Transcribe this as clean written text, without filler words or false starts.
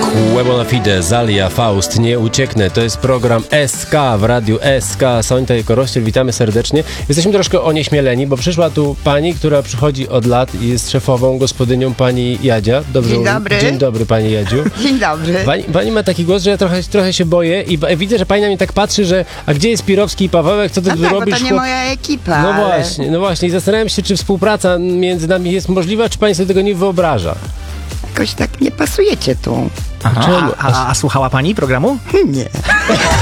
Łebona Fide, Zalia, Faust, nie ucieknę. To jest program SK w radiu SK. Sońta i Korościel, witamy serdecznie. Jesteśmy troszkę onieśmieleni, bo przyszła tu pani, która przychodzi od lat i jest szefową, gospodynią, pani Jadzia. Dobrze Dzień dobry. Dzień dobry, pani Jadziu. Dzień dobry. Pani ma taki głos, że ja trochę się boję i widzę, że pani na mnie tak patrzy, że a gdzie jest Pirowski i Pawełek, co ty tu tak, robisz? bo to nie moja ekipa. No właśnie. I zastanawiam się, czy współpraca między nami jest możliwa, czy pani sobie tego nie wyobraża. Jakoś tak nie pasujecie tu. Aha, a słuchała pani programu? Nie.